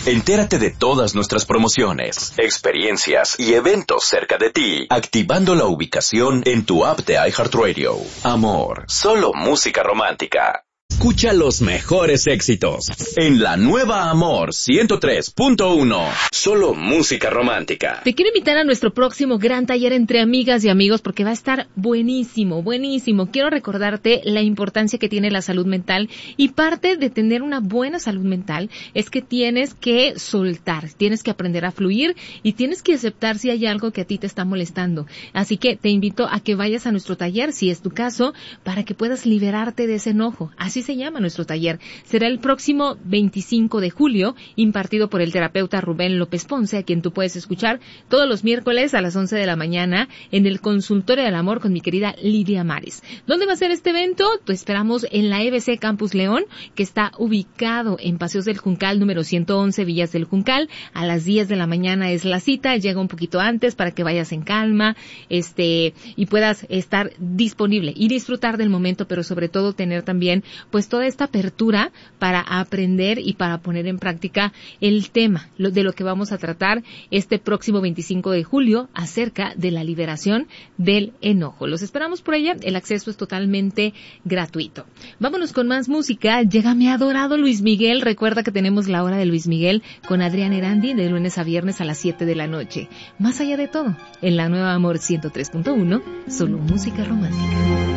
Entérate de todas nuestras promociones, experiencias y eventos cerca de ti, activando la ubicación en tu app de iHeartRadio. Amor, solo música romántica. Escucha los mejores éxitos en la nueva Amor 103.1. Solo música romántica. Te quiero invitar a nuestro próximo gran taller entre amigas y amigos porque va a estar buenísimo, buenísimo. Quiero recordarte la importancia que tiene la salud mental y parte de tener una buena salud mental es que tienes que soltar, tienes que aprender a fluir y tienes que aceptar si hay algo que a ti te está molestando. Así que te invito a que vayas a nuestro taller, si es tu caso, para que puedas liberarte de ese enojo. Así se llama nuestro taller. Será el próximo 25 de julio, impartido por el terapeuta Rubén López Ponce, a quien tú puedes escuchar todos los miércoles a las 11 de la mañana en el Consultorio del Amor con mi querida Lidia Mares. ¿Dónde va a ser este evento? Te esperamos en la EBC Campus León, que está ubicado en Paseos del Juncal, número 111, Villas del Juncal. A las 10 de la mañana es la cita. Llega un poquito antes para que vayas en calma, y puedas estar disponible y disfrutar del momento, pero sobre todo tener también pues toda esta apertura para aprender y para poner en práctica el tema de lo que vamos a tratar este próximo 25 de julio acerca de la liberación del enojo. Los esperamos por allá, el acceso es totalmente gratuito. Vámonos con más música. Llega mi adorado Luis Miguel. Recuerda que tenemos la hora de Luis Miguel con Adrián Erandi de lunes a viernes a las 7 de la noche. Más allá de todo, en la nueva Amor 103.1, solo música romántica.